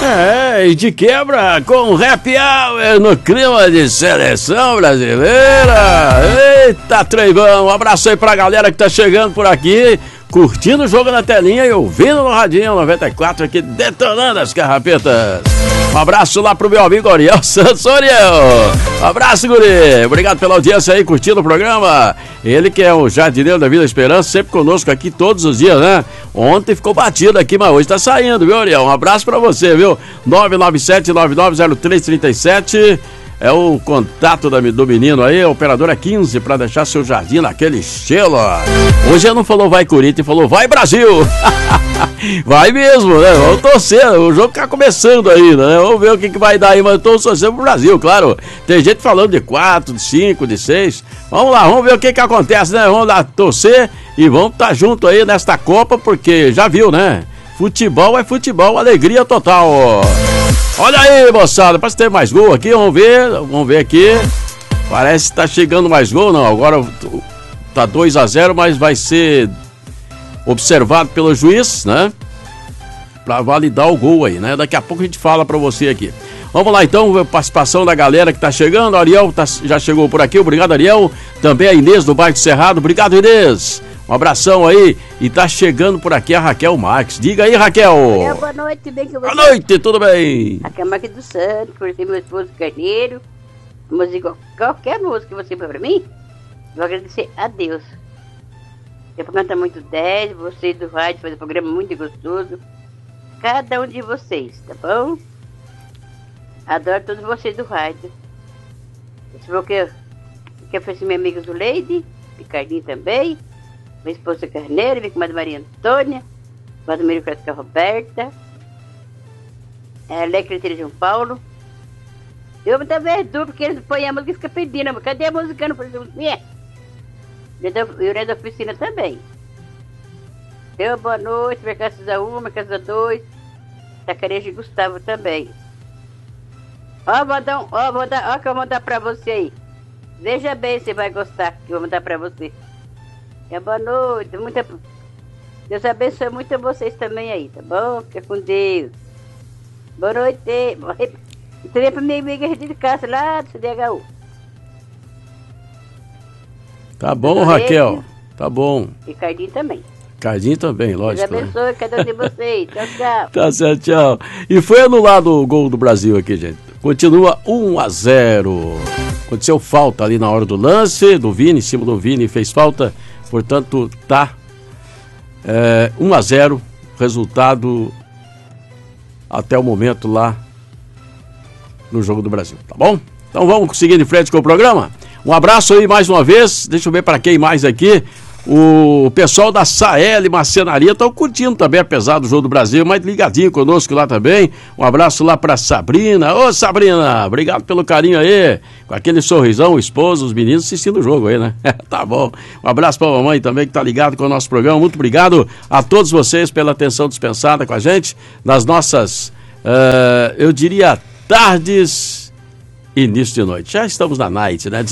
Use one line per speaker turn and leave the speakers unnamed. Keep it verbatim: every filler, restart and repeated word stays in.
É, e de quebra com Happy Hour no clima de seleção brasileira. Eita, Treivão, um abraço aí pra galera que tá chegando por aqui, curtindo o jogo na telinha e ouvindo no Radinho noventa e quatro aqui, detonando as carrapetas. Um abraço lá pro meu amigo Ariel Santos. Ariel, um abraço, guri. Obrigado pela audiência aí, curtindo o programa. Ele que é o jardineiro da Vila Esperança, sempre conosco aqui todos os dias, né? Ontem ficou batido aqui, mas hoje tá saindo, viu, Ariel? Um abraço pra você, viu? nove nove sete, nove nove zero três três sete é o contato da, do menino aí, operadora quinze, pra deixar seu jardim naquele estilo. Hoje ele não falou vai Corinthians, falou vai Brasil. Vai mesmo, né? Vamos torcer, o jogo tá começando ainda, né? Vamos ver o que, que vai dar aí, mas eu tô torcendo pro Brasil, claro. Tem gente falando de quatro, de cinco, de seis. Vamos lá, vamos ver o que que acontece, né? Vamos lá torcer e vamos estar tá junto aí nesta Copa, porque já viu, né? Futebol é futebol, alegria total. Olha aí, moçada, parece que tem mais gol aqui, vamos ver, vamos ver aqui. Parece que tá chegando mais gol, não, agora tá dois a zero, mas vai ser observado pelo juiz, né? Pra validar o gol aí, né? Daqui a pouco a gente fala pra você aqui. Vamos lá então, participação da galera que tá chegando. Ariel tá, já chegou por aqui, obrigado, Ariel. Também a Inês do bairro Cerrado, obrigado, Inês. Um abração aí, e tá chegando por aqui a Raquel Marques. Diga aí, Raquel.
Olha, boa noite, bem que você...
Boa noite, tudo bem?
Aqui é a Marques do Santo, por ser meu esposo Carneiro. Música, qualquer música que você põe pra mim, vou agradecer a Deus. O programa tá muito dez, vocês do rádio fazem um programa muito gostoso. Cada um de vocês, tá bom? Adoro todos vocês do rádio. Esse foi o que eu, que eu fiz minha amiga Zuleide, Ricardinho também. Minha esposa Carneiro, minha comadre Maria Antônia, comadre Maria Francisca Roberta, a Lecreteira João Paulo. Eu muita verdura, porque eles põem a música e ficam pedindo. Cadê a música? Não precisa música. E o resto da oficina também. Deu boa noite, minha casa da um, minha casa da dois, Tacarejo e Gustavo também. Ó, vou dar, um, ó, vou dar, ó, que eu vou mandar pra você aí. Veja bem se vai gostar, que eu vou mandar pra você. É boa noite, muita... Deus abençoe muito a vocês também aí, tá bom? Fica com Deus. Boa noite. E também pra minha amiga de casa lá do C D H U.
Tá bom, Raquel. Tá bom.
Ricardinho também.
Ricardinho também, lógico.
Deus abençoe, né? Cada um de vocês. Tchau, tchau.
Tá certo, tchau. E foi anulado o gol do Brasil aqui, gente. Continua um a zero. Aconteceu falta ali na hora do lance, do Vini, em cima do Vini, fez falta. Portanto, tá é, um a zero, resultado até o momento lá no Jogo do Brasil, tá bom? Então vamos seguir de frente com o programa. Um abraço aí mais uma vez, deixa eu ver para quem mais aqui. O pessoal da Sael Marcenaria estão curtindo também, apesar do Jogo do Brasil, mas ligadinho conosco lá também. Um abraço lá pra Sabrina. Ô, Sabrina, obrigado pelo carinho aí. Com aquele sorrisão, o esposo, os meninos assistindo o jogo aí, né? Tá bom. Um abraço pra mamãe também que tá ligado com o nosso programa. Muito obrigado a todos vocês pela atenção dispensada com a gente nas nossas, uh, eu diria, tardes e início de noite. Já estamos na night, né?